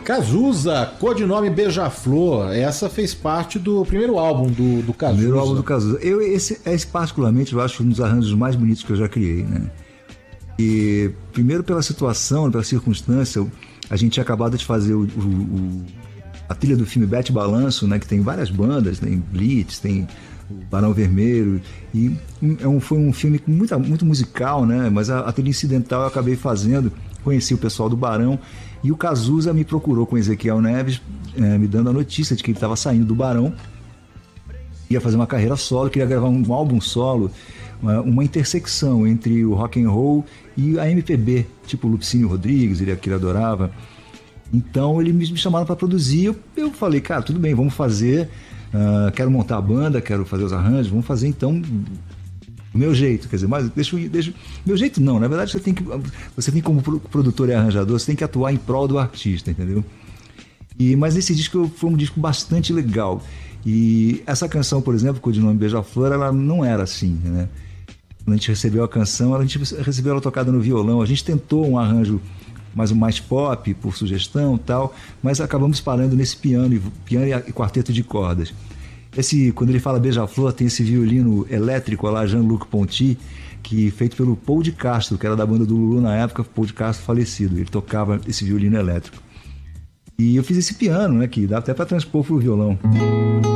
Cazuza, codinome Beija-Flor. Essa fez parte do primeiro álbum do Cazuza. Primeiro álbum do Cazuza. Esse particularmente, eu acho um dos arranjos mais bonitos que eu já criei, né? E primeiro pela situação, pela circunstância, a gente tinha acabado de fazer a trilha do filme Bete Balanço, né? Que tem várias bandas, tem Blitz, tem o Barão Vermelho, e foi um filme muito musical, né? Mas a trilha incidental eu acabei fazendo, conheci o pessoal do Barão, e o Cazuza me procurou com Ezequiel Neves, me dando a notícia de que ele estava saindo do Barão, ia fazer uma carreira solo, queria gravar um álbum solo, uma intersecção entre o rock and roll e a MPB, tipo Lupicínio Rodrigues, que ele adorava. Então ele me chamaram para produzir, eu falei, cara, tudo bem, vamos fazer, quero montar a banda, quero fazer os arranjos, vamos fazer então do meu jeito, quer dizer, mas deixa meu jeito não, na verdade você tem como produtor e arranjador, você tem que atuar em prol do artista, entendeu? Mas esse disco foi um disco bastante legal, e essa canção, por exemplo, com o nome Beija-Flor, ela não era assim, né? Quando a gente recebeu a canção, a gente recebeu ela tocada no violão, a gente tentou um arranjo mais pop, por sugestão e tal, mas acabamos parando nesse piano e quarteto de cordas. Quando ele fala Beija-Flor, tem esse violino elétrico lá, Jean-Luc Ponty, que feito pelo Paul de Castro, que era da banda do Lulu na época, Paul de Castro falecido, ele tocava esse violino elétrico. E eu fiz esse piano, né, que dá até para transpor pro violão.